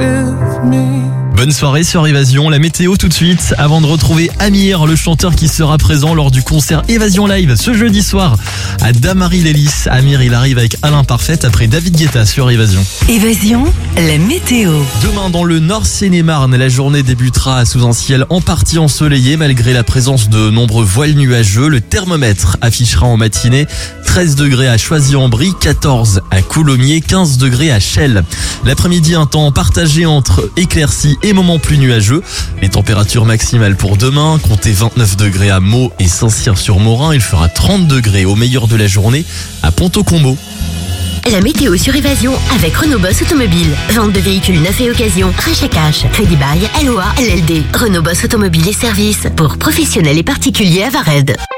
with me. Bonne soirée sur Évasion, la météo tout de suite, avant de retrouver Amir, le chanteur qui sera présent lors du concert Évasion Live ce jeudi soir à Damary-les-Lys. Amir, il arrive avec Alain Parfait après David Guetta sur Évasion. Évasion, la météo. Demain dans le Nord Seine-et-Marne, la journée débutera sous un ciel en partie ensoleillé malgré la présence de nombreux voiles nuageux. Le thermomètre affichera en matinée 13 degrés à Choisy-en-Brie, 14 à Coulommiers, 15 degrés à Chelles. L'après-midi, un temps partagé entre éclaircies et moments plus nuageux. Les températures maximales pour demain, comptez 29 degrés à Meaux et Saint-Cyr-sur-Morin. Il fera 30 degrés au meilleur de la journée à Ponto-Combo. La météo sur Évasion avec Renault Boss Automobile. Vente de véhicules neufs et occasion. Rachat cash. Crédit bail. LOA. LLD. Renault Boss Automobile et services pour professionnels et particuliers à Vared.